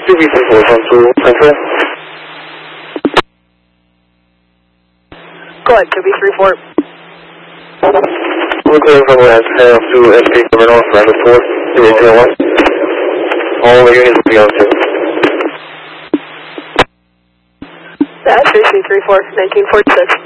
2B34 from 2 Central. Go ahead, 2B34. We're clearing from last half to SP Cover North, Rapid 4, 3801. All the units will be on 2. That's 3C34, 1946.